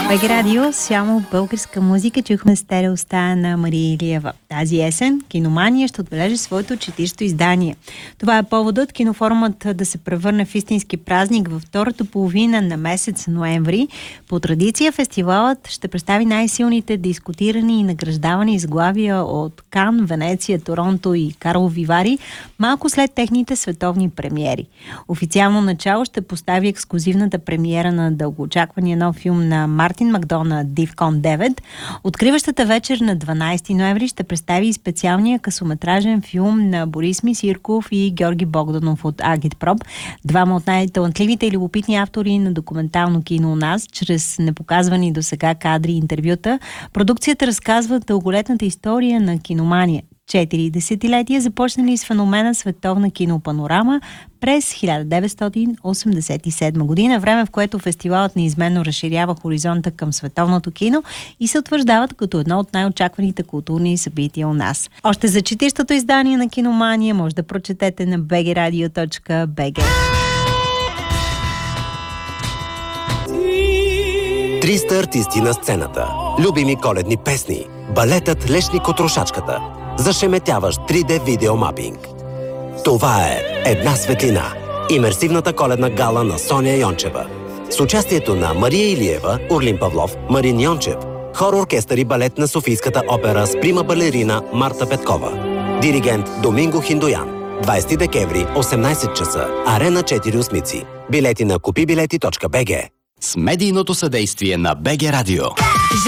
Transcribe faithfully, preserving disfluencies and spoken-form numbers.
БГ Радио, само българска музика. Чухме стерео стая на Мария Илиева. Тази есен Киномания ще отбележи своето четиридесето издание. Това е поводът кинофорумът да се превърне в истински празник във втората половина на месец ноември. По традиция фестивалът ще представи най-силните дискутирани и награждавани изглавия от Кан, Венеция, Торонто и Карлови Вари, малко след техните световни премиери. Официално начало ще постави ексклузивната премиера на дългоочаквания нов филм на Мартин Макдона Дивкон девет. Откриващата вечер на дванадесети ноември ще представи и специалния късометражен филм на Борис Мисирков и Георги Богданов от Агитпроп, двама от най-талантливите и любопитни автори на документално кино у нас. Чрез непоказвани до сега кадри и интервюта, продукцията разказва дълголетната история на Киномания. Четири десетилетия започнали с феномена световна кинопанорама през хиляда деветстотин осемдесет и седма година, време в което фестивалът неизменно разширява хоризонта към световното кино и се утвърждават като едно от най-очакваните културни събития у нас. Още за четиридесетото издание на Киномания може да прочетете на би джи радио точка би джи. триста артисти на сцената, любими коледни песни, балетът Лешник от Рушачката, зашеметяващ три Д видеомапинг. Това е Една светлина. Имерсивната коледна гала на Соня Йончева. С участието на Мария Илиева, Орлин Павлов, Марин Йончев, хор, оркестър и балет на Софийската опера с прима балерина Марта Петкова. Диригент Доминго Хиндоян. двадесети декември, осемнадесет часа. Арена четири Осмици. Билети на купи билети точка би джи. С медийното съдействие на БГ Радио.